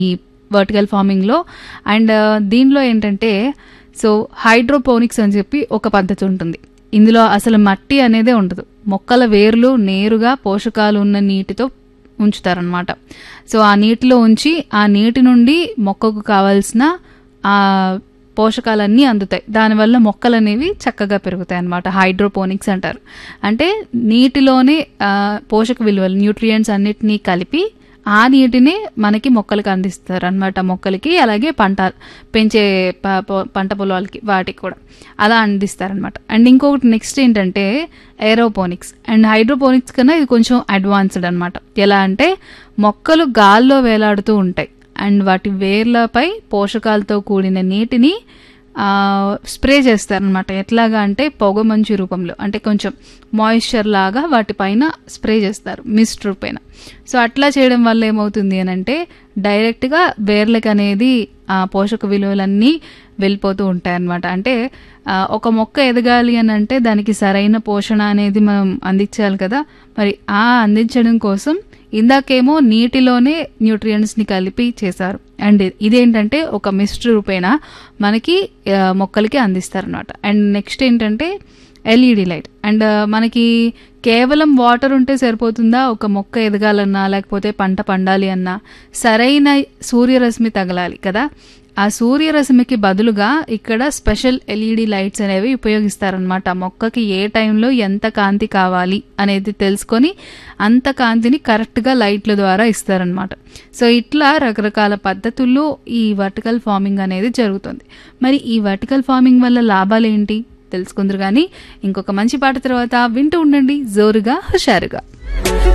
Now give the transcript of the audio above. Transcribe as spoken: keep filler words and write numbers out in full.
ఈ vertical ఫార్మింగ్లో. And దీనిలో ఏంటంటే సో హైడ్రోపోనిక్స్ అని చెప్పి ఒక పద్ధతి ఉంటుంది. ఇందులో అసలు మట్టి అనేదే ఉండదు. మొక్కల వేర్లు నేరుగా పోషకాలు ఉన్న నీటితో ఉంచుతారనమాట. సో ఆ నీటిలో ఉంచి ఆ నీటి నుండి మొక్కకు కావాల్సిన ఆ పోషకాలన్నీ అందుతాయి. దానివల్ల మొక్కలు అనేవి చక్కగా పెరుగుతాయి అన్నమాట. హైడ్రోపోనిక్స్ అంటారు. అంటే నీటిలోనే పోషక విలువలు న్యూట్రియంట్స్ అన్నిటినీ కలిపి ఆ నీటిని మనకి మొక్కలకి అందిస్తారు అనమాట. మొక్కలకి అలాగే పంట పెంచే పంట పొలాలకి వాటికి కూడా అలా అందిస్తారనమాట. అండ్ ఇంకొకటి నెక్స్ట్ ఏంటంటే ఏరోపోనిక్స్. అండ్ హైడ్రోపోనిక్స్ కన్నా ఇది కొంచెం అడ్వాన్స్డ్ అనమాట. ఎలా అంటే మొక్కలు గాల్లో వేలాడుతూ ఉంటాయి అండ్ వాటి వేర్లపై పోషకాలతో కూడిన నీటిని స్ప్రే చేస్తారనమాట. ఎట్లాగా అంటే పొగ మంచు రూపంలో, అంటే కొంచెం మాయిశ్చర్ లాగా వాటిపైన స్ప్రే చేస్తారు మిస్ట్ రూపేణ. సో అట్లా చేయడం వల్ల ఏమవుతుంది అని అంటే డైరెక్ట్గా వేర్లకు అనేది ఆ పోషక విలువలన్నీ వెళ్ళిపోతూ ఉంటాయన్నమాట. అంటే ఒక మొక్క ఎదగాలి అని అంటే దానికి సరైన పోషణ అనేది మనం అందించాలి కదా. మరి ఆ అందించడం కోసం ఇందాకేమో నీటిలోనే న్యూట్రియంట్స్ని కలిపి చేశారు. అండ్ ఇదేంటంటే ఒక మిస్ట్ రూపేణ మనకి మొక్కలకి అందిస్తారనమాట. అండ్ నెక్స్ట్ ఏంటంటే ఎల్ఈడి లైట్. అండ్ మనకి కేవలం వాటర్ ఉంటే సరిపోతుందా ఒక మొక్క ఎదగాలన్నా లేకపోతే పంట పండాలి అన్నా? సరైన సూర్యరశ్మి తగలాలి కదా. ఆ సూర్యరశ్మికి బదులుగా ఇక్కడ స్పెషల్ ఎల్ఈడి లైట్స్ అనేవి ఉపయోగిస్తారనమాట. మొక్కకి ఏ టైంలో ఎంత కాంతి కావాలి అనేది తెలుసుకొని అంత కాంతిని కరెక్ట్గా లైట్ల ద్వారా ఇస్తారనమాట. సో ఇట్లా రకరకాల పద్ధతుల్లో ఈ వర్టికల్ ఫార్మింగ్ అనేది జరుగుతుంది. మరి ఈ వర్టికల్ ఫార్మింగ్ వల్ల లాభాలు ఏంటి తెలుసుకుందరు కానీ ఇంకొక మంచి పాట తర్వాత వింటూ ఉండండి జోరుగా హుషారుగా.